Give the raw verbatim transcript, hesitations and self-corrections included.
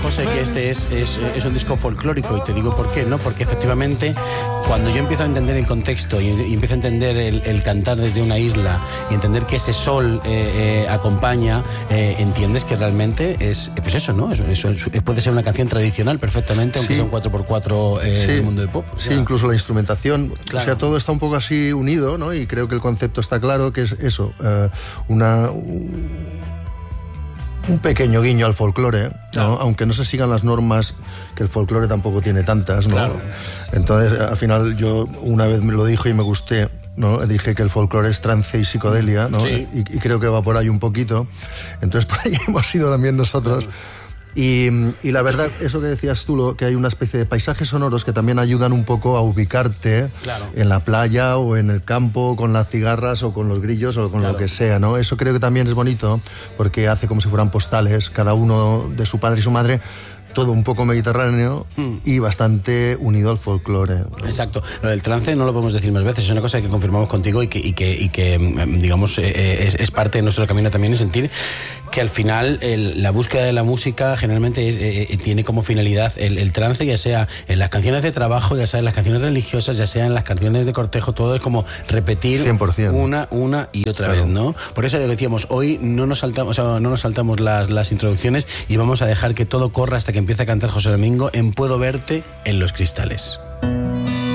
José, que este es, es, es un disco folclórico, y te digo por qué, ¿no? Porque efectivamente, cuando yo empiezo a entender el contexto y, y empiezo a entender el, el cantar desde una isla y entender que ese sol eh, eh, acompaña, eh, entiendes que realmente es, pues eso, ¿no? Eso, eso, eso puede ser una canción tradicional perfectamente, aunque sí. sea un cuatro por cuatro eh, sí. del mundo de pop. Sí, sea, incluso la instrumentación, claro. O sea, todo está un poco así unido, ¿no? Y creo que el concepto está claro, que es eso, uh, una... Un... un pequeño guiño al folclore, ¿no? Claro. Aunque no se sigan las normas, que el folclore tampoco tiene tantas, ¿no? Claro. Entonces, al final, yo una vez me lo dije y me gusté, ¿no? Dije que el folclore es trance y psicodelia, ¿no? Sí. Y, y creo que va por ahí un poquito. Entonces, por ahí hemos ido también nosotros. Y, y la verdad, eso que decías tú, lo, que hay una especie de paisajes sonoros que también ayudan un poco a ubicarte claro. en la playa o en el campo, con las cigarras o con los grillos o con claro. lo que sea, ¿no? Eso creo que también es bonito, porque hace como si fueran postales, cada uno de su padre y su madre, todo un poco mediterráneo mm. y bastante unido al folclore, ¿no? Exacto. Lo del trance no lo podemos decir más veces, es una cosa que confirmamos contigo y que, y que, y que digamos, eh, es, es parte de nuestro camino también, es sentir que al final el, la búsqueda de la música generalmente es, eh, tiene como finalidad el, el trance, ya sea en las canciones de trabajo, ya sea en las canciones religiosas, ya sea en las canciones de cortejo, todo es como repetir cien por ciento. una, una y otra claro. vez, ¿no? Por eso decíamos, hoy no nos saltamos, o sea, no nos saltamos las, las introducciones y vamos a dejar que todo corra hasta que empiece a cantar José Domingo en Puedo verte en los cristales.